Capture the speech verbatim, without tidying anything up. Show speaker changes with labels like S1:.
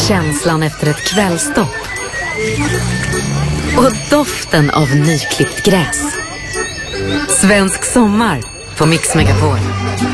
S1: känslan efter ett kvällstopp och doften av nyklippt gräs. Svensk sommar på Mix Megapol.